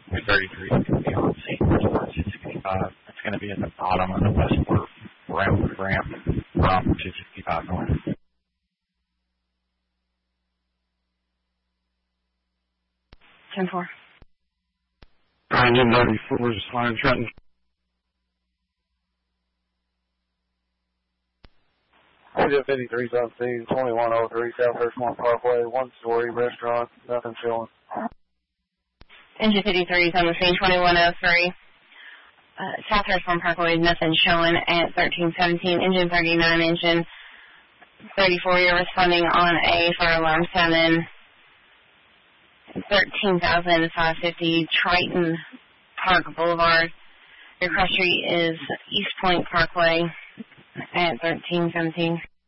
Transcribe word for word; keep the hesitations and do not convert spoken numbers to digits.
thirty-three is going to be on Saint Louis two sixty-five. It's going to be at the bottom of the Westport ramp, ramp from two sixty-five north. ten four. Engine ninety-four is flying Trenton. Engine fifty-three is on scene, twenty-one oh three South Richmond Parkway, one-story restaurant, nothing showing. Engine fifty-three is on the scene, twenty-one oh three uh, South Richmond Parkway, nothing showing at thirteen seventeen. Engine thirty-nine, engine thirty-four, you're responding on a fire alarm seven. thirteen thousand five hundred fifty Triton Park Boulevard. Your cross street is East Point Parkway at thirteen seventeen.